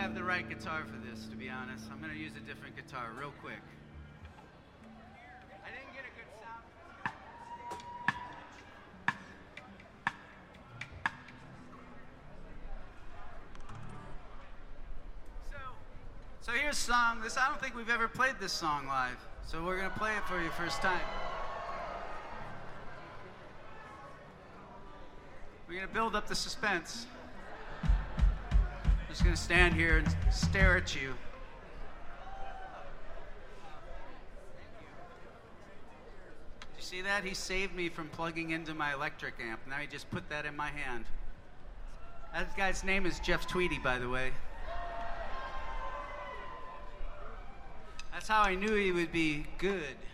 have the right guitar for this, to be honest. I'm going to use a different guitar real quick. I didn't get a good sound. So here's a song. I don't think we've ever played this song live. So we're going to play it for you first time. We're going to build up the suspense. I'm just going to stand here and stare at you. Did you see that? He saved me from plugging into my electric amp. Now he just put that in my hand. That guy's name is Jeff Tweedy, by the way. That's how I knew he would be good.